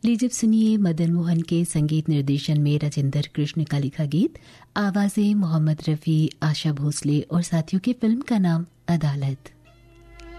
लीजिए सुनिए मदन मोहन के संगीत निर्देशन में राजेंद्र कृष्ण का लिखा गीत। आवाजें मोहम्मद रफ़ी, आशा भोसले और साथियों की फिल्म का नाम अदालत।